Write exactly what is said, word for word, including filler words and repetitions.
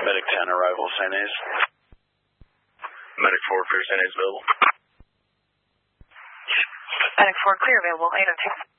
Medic ten, arrival, Saint A's. Medic four, clear Saint A's available. Medic four, clear available, eight oh two.